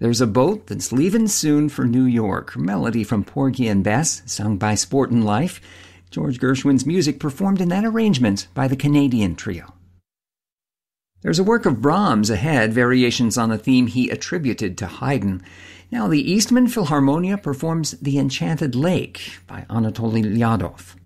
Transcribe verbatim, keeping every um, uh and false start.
There's a Boat That's Leaving Soon for New York, melody from Porgy and Bess, sung by Sportin' Life. George Gershwin's music performed in that arrangement by the Canadian Trio. There's a work of Brahms ahead, variations on a theme he attributed to Haydn. Now the Eastman Philharmonia performs The Enchanted Lake by Anatoly Lyadov.